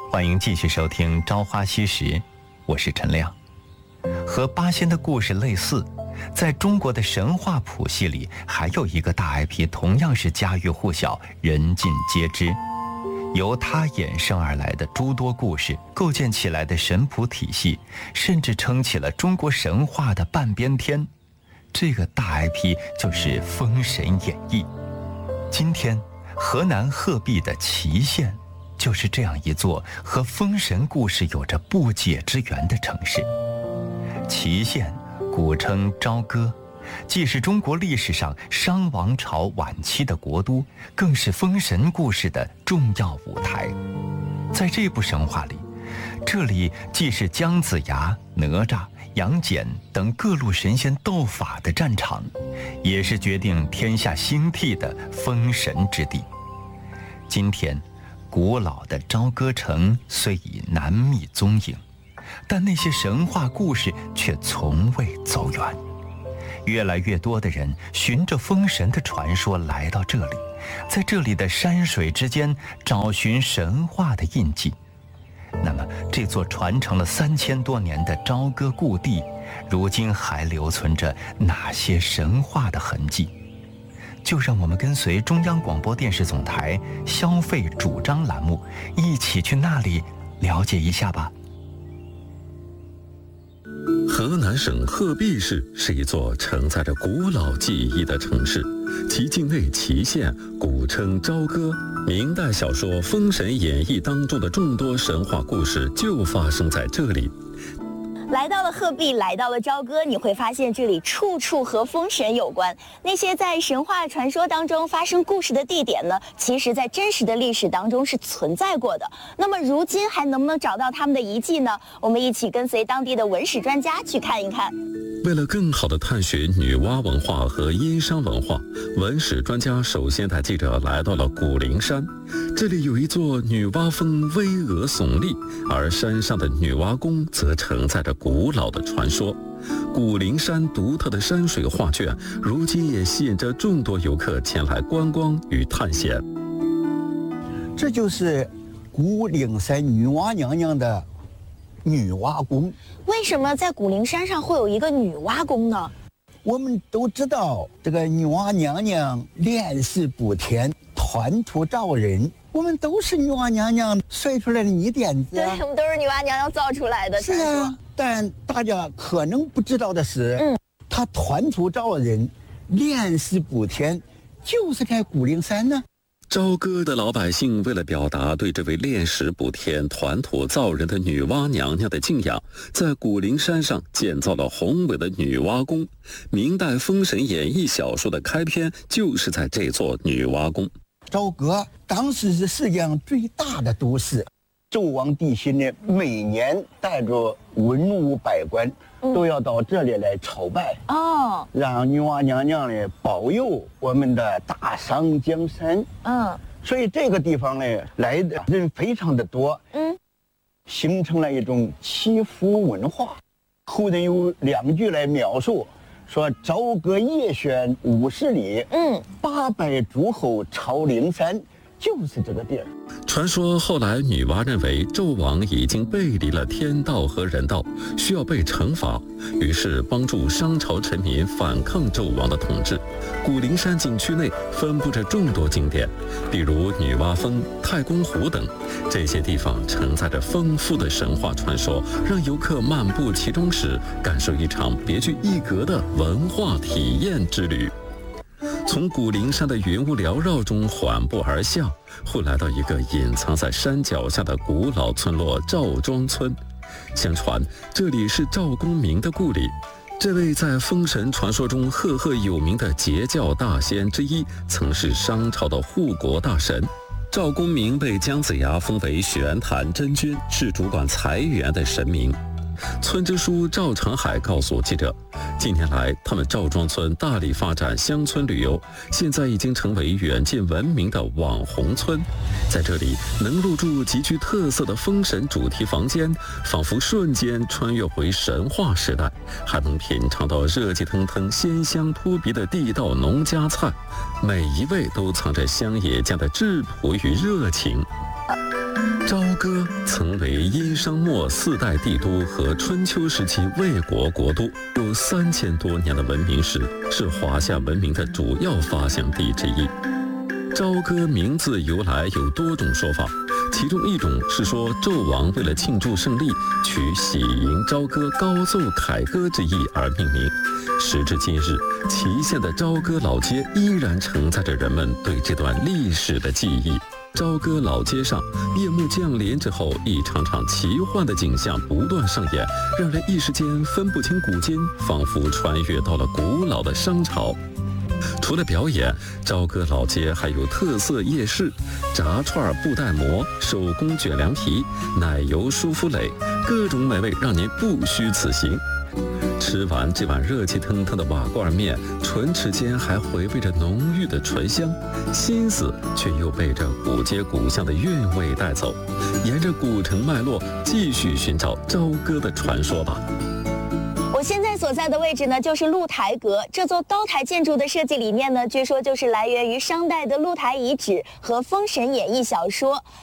欢迎继续收听《朝花夕拾》，我是陈亮。和八仙的故事类似，在中国的神话谱系里，还有一个大 IP 同样是家喻户晓、人尽皆知。由它衍生而来的诸多故事构建起来的神谱体系，甚至撑起了中国神话的半边天。这个大 IP 就是《封神演义》。今天，河南鹤壁的祁县就是这样一座和封神故事有着不解之缘的城市。祁县古称朝歌，既是中国历史上商王朝晚期的国都，更是封神故事的重要舞台。在这部神话里，这里既是姜子牙、哪吒、杨戬等各路神仙斗法的战场，也是决定天下兴替的封神之地。今天，古老的朝歌城虽已难觅踪影，但那些神话故事却从未走远。越来越多的人循着封神的传说来到这里，在这里的山水之间找寻神话的印记。那么，这座传承了3000多年的朝歌故地，如今还留存着哪些神话的痕迹？就让我们跟随中央广播电视总台消费主张栏目，一起去那里了解一下吧。 河南省鹤壁市是一座承载着古老记忆的城市，其境内祁县古称朝歌。明代小说《封神演义》当中的众多神话故事就发生在这里。 来到了鹤壁，来到了朝歌，你会发现这里处处和封神有关。那些在神话传说当中发生故事的地点呢，其实在真实的历史当中是存在过的。那么如今还能不能找到他们的遗迹呢？我们一起跟随当地的文史专家去看一看。 为了更好地探寻女娲文化和殷商文化，文史专家首先带记者来到了古灵山。这里有一座女娲峰巍峨耸立，而山上的女娲宫则承载着古老的传说。古灵山独特的山水画卷，如今也吸引着众多游客前来观光与探险。 这就是古灵山女娲娘娘的女娲宫。 为什么在古灵山上会有一个女娲宫呢？ 我们都知道，这个女娲娘娘炼石补天，团土造人，我们都是女娲娘娘摔出来的泥点子。 对，我们都是女娲娘娘造出来的。 是啊，但大家可能不知道的是，她团土造人，炼石补天，就是在古灵山呢。 朝歌的老百姓为了表达对这位炼石补天、团土造人的女娲娘娘的敬仰，在古灵山上建造了宏伟的女娲宫。明代《封神演义》小说的开篇就是在这座女娲宫。 朝歌当时是世界上最大的都市，纣王帝辛呢，每年带着文武百官都要到这里来朝拜，让女娲娘娘呢保佑我们的大商江山。所以这个地方呢来的人非常的多，形成了一种祈福文化。后人有2句来描述，说朝歌夜轩50里，800诸侯朝灵山，就是这个地儿。 传说后来女娲认为纣王已经背离了天道和人道，需要被惩罚，于是帮助商朝臣民反抗纣王的统治。古灵山景区内分布着众多景点，比如女娲峰、太公湖等，这些地方承载着丰富的神话传说，让游客漫步其中时感受一场别具一格的文化体验之旅。从古灵山的云雾缭绕中缓步而下，会来到一个隐藏在山脚下的古老村落赵庄村。相传这里是赵公明的故里，这位在封神传说中赫赫有名的截教大仙之一，曾是商朝的护国大神。赵公明被姜子牙封为玄坛真君，是主管财源的神明。村支书赵长海告诉记者，近年来他们赵庄村大力发展乡村旅游，现在已经成为远近闻名的网红村。在这里能入住极具特色的封神主题房间，仿佛瞬间穿越回神话时代，还能品尝到热气腾腾、鲜香扑鼻的地道农家菜，每一位都藏着乡野间的质朴与热情。 朝歌曾为殷商末4代帝都和春秋时期魏国国都，有3000多年的文明史，是华夏文明的主要发祥地之一。朝歌名字由来有多种说法，其中一种是说纣王为了庆祝胜利，取喜迎朝歌、高奏凯歌之意而命名。时至今日，祁县的朝歌老街依然承载着人们对这段历史的记忆。朝歌老街上，夜幕降临之后，一场场奇幻的景象不断上演，让人一时间分不清古今，仿佛穿越到了古老的商朝。除了表演，朝歌老街还有特色夜市，炸串、布袋馍、手工卷凉皮、奶油舒芙蕾，各种美味让您不虚此行。吃完这碗热气腾腾的瓦罐面，唇齿间还回味着浓郁的醇香，心思却又被这古街古巷的韵味带走。沿着古城脉络，继续寻找朝歌的传说吧。 我现在所在的位置呢，就是露台阁。这座高台建筑的设计理念呢，据说就是来源于商代的露台遗址和《封神演义》小说。